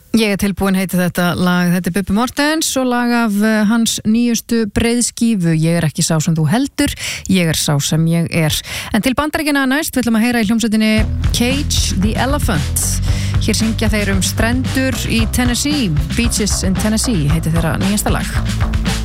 Ég tilbúin heiti þetta lag, þetta Bubbi Morthens og lag af hans nýjustu breiðskífu. Ég ekki sá sem þú heldur, ég sá sem ég En til Bandaríkjanna næst, við ætlum að heyra í hljómsveitinni Cage the Elephant. Hér syngja þeir strendur í Tennessee, Beaches in Tennessee heiti þeirra nýjasta lag.